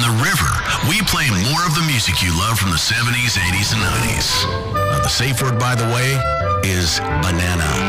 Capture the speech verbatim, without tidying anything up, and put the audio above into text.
the river, we play more of the music you love from the seventies, eighties, and nineties. Now, the safe word, by the way, is banana.